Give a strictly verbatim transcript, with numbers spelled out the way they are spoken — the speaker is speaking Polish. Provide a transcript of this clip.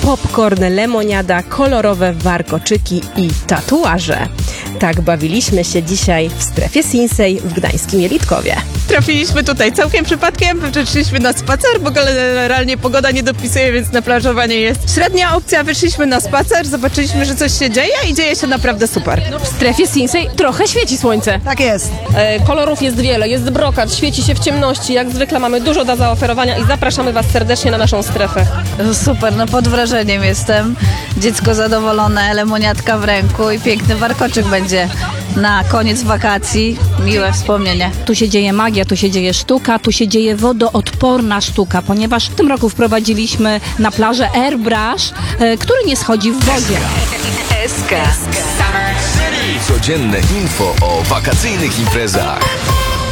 popcorn, lemoniada, kolorowe warkoczyki i tatuaże. Tak bawiliśmy się dzisiaj w strefie Sinsay w gdańskim Jelitkowie. Trafiliśmy tutaj całkiem przypadkiem, wyszliśmy na spacer, bo generalnie pogoda nie dopisuje, więc na plażowanie jest średnia opcja. Wyszliśmy na spacer, zobaczyliśmy, że coś się dzieje i dzieje się naprawdę super. W strefie Sinsay trochę świeci słońce. Tak jest. E, kolorów jest wiele, jest brokat, świeci się w ciemności. Jak zwykle mamy dużo do zaoferowania i zapraszamy Was serdecznie na naszą strefę. Super, no pod wrażeniem jestem. Dziecko zadowolone, lemoniatka w ręku i piękny warkoczyk będzie na koniec wakacji. Miłe wspomnienie. Tu się dzieje magia, tu się dzieje sztuka, tu się dzieje wodoodporna sztuka, ponieważ w tym roku wprowadziliśmy na plażę airbrush, e, który nie schodzi w wodzie. S K. Codzienne info o wakacyjnych imprezach.